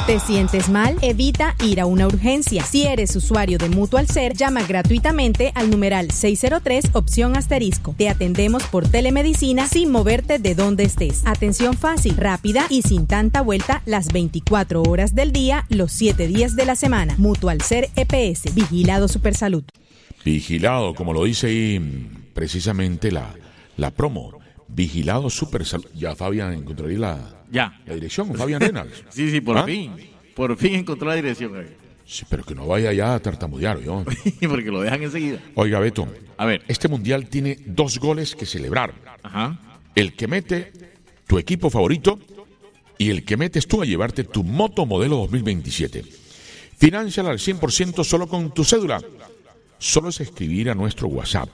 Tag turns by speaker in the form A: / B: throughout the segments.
A: ¿Te sientes mal? Evita ir a una urgencia. Si eres usuario de Mutual Ser, llama gratuitamente al numeral 603 opción asterisco. Te atendemos por telemedicina sin moverte de donde estés. Atención fácil, rápida y sin tanta vuelta las 24 horas del día, los 7 días de la semana. Mutual Ser EPS, Vigilado Supersalud.
B: Vigilado, como lo dice ahí precisamente la promo. Vigilado Supersalud. Ya Fabián encontraría la dirección, Fabián Reynolds.
C: Sí, por fin encontró la dirección.
B: Sí, pero que no vaya ya a tartamudear, ¿no?
C: Porque lo dejan enseguida.
B: Oiga, Beto,
C: a ver,
B: este mundial tiene 2 goles que celebrar.
C: Ajá.
B: El que mete tu equipo favorito y el que metes tú a llevarte tu moto modelo 2027. Finánciala al 100% solo con tu cédula. Solo es escribir a nuestro WhatsApp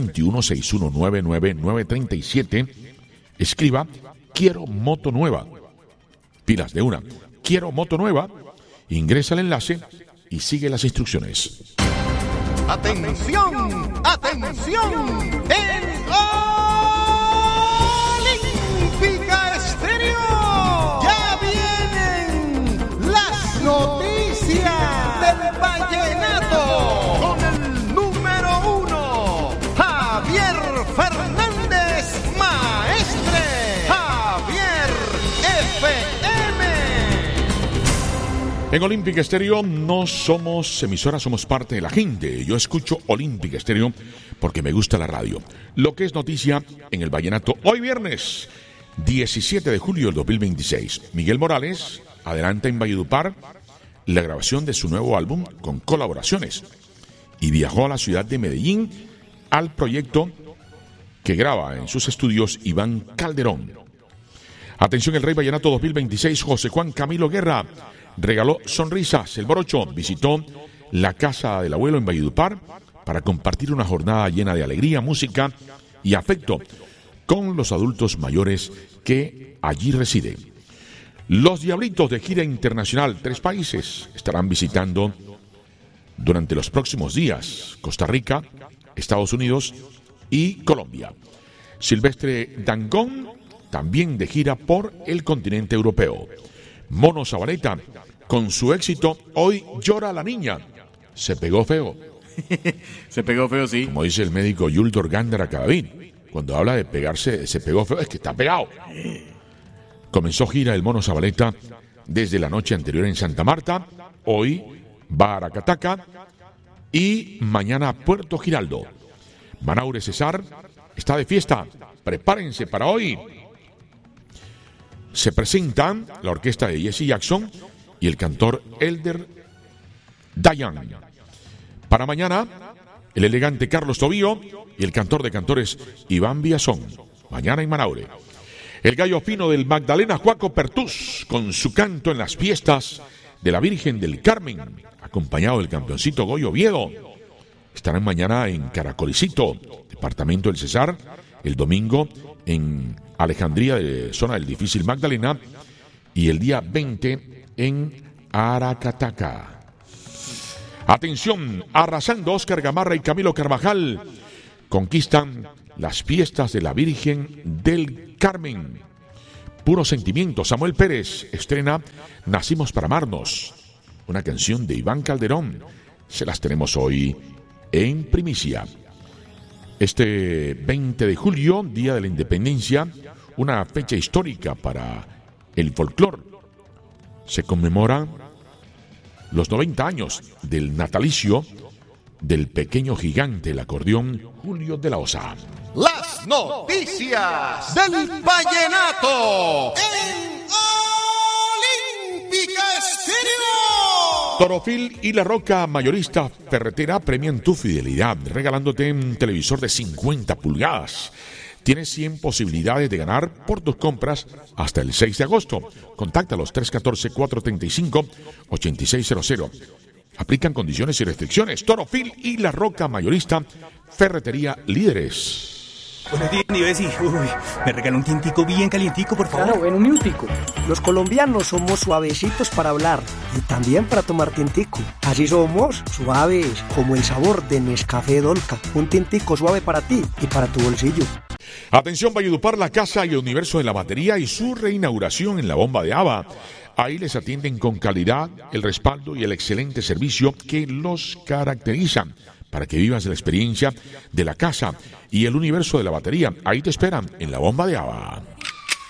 B: 321-6199937. Escriba, quiero moto nueva. Pilas de una, quiero moto nueva. Ingresa al enlace y sigue las instrucciones.
D: ¡Atención! ¡Atención! ¡En Olímpica Estéreo! ¡Ya vienen las noticias del vallenato! Con el número 1, Javier Fernández Maestre. Javier FM.
B: En Olímpica Estéreo no somos emisoras, somos parte de la gente. Yo escucho Olímpica Estéreo porque me gusta la radio. Lo que es noticia en el vallenato hoy viernes 17 de julio del 2026. Miguel Morales adelanta en Valledupar la grabación de su nuevo álbum con colaboraciones y viajó a la ciudad de Medellín al proyecto que graba en sus estudios Iván Calderón. Atención, el Rey Vallenato 2026, José Juan Camilo Guerra regaló sonrisas. El Borocho visitó la casa del abuelo en Valledupar para compartir una jornada llena de alegría, música y afecto con los adultos mayores que allí residen. Los Diablitos de gira internacional, 3 países estarán visitando durante los próximos días: Costa Rica, Estados Unidos y Colombia. Silvestre Dangond también de gira por el continente europeo. Mono Zabaleta, con su éxito Hoy llora la niña, se pegó feo.
C: Se pegó feo, sí.
B: Como dice el médico Yuldor Gándara Cadavid, cuando habla de pegarse, se pegó feo, es que está pegado. Comenzó gira el Mono Zabaleta desde la noche anterior en Santa Marta, hoy va a Aracataca y mañana a Puerto Giraldo. Manaure Cesar está de fiesta, prepárense para hoy. Se presentan la orquesta de Jesse Jackson y el cantor Elder Dayan. Para mañana, el elegante Carlos Tobío y el cantor de cantores Iván Villazón. Mañana en Manaure. El gallo fino del Magdalena, Juaco Pertús, con su canto en las fiestas de la Virgen del Carmen, acompañado del campeoncito Goyo Oviedo. Estarán mañana en Caracolicito, departamento del Cesar, el domingo en Alejandría, de zona del difícil Magdalena, y el día 20 en Aracataca. Atención, arrasando Óscar Gamarra y Camilo Carvajal conquistan las fiestas de la Virgen del Carmen. Puro sentimiento. Samuel Pérez estrena Nacimos para amarnos, una canción de Iván Calderón. Se las tenemos hoy en primicia. Este 20 de julio, Día de la Independencia, una fecha histórica para el folclore. Se conmemoran los 90 años del natalicio del pequeño gigante del acordeón Julio de la Osa.
D: Las noticias del vallenato en Olímpica Estéreo.
B: Torofil y La Roca Mayorista Ferretera premian tu fidelidad regalándote un televisor de 50 pulgadas. Tienes 100 posibilidades de ganar por tus compras hasta el 6 de agosto. Contáctalos 314-435-8600. Aplican condiciones y restricciones. Torofil y La Roca Mayorista Ferretería Líderes.
E: Buenos días, Nivesi. Me regaló un tintico bien calientico, por favor.
F: Claro, en un minutico. Los colombianos somos suavecitos para hablar y también para tomar tintico. Así somos suaves, como el sabor de Nescafé Dolca. Un tintico suave para ti y para tu bolsillo.
B: Atención, Valledupar, la casa y el universo de la batería y su reinauguración en la bomba de Ava. Ahí les atienden con calidad, el respaldo y el excelente servicio que los caracterizan para que vivas la experiencia de la casa y el universo de la batería. Ahí te esperan en la bomba de Ava.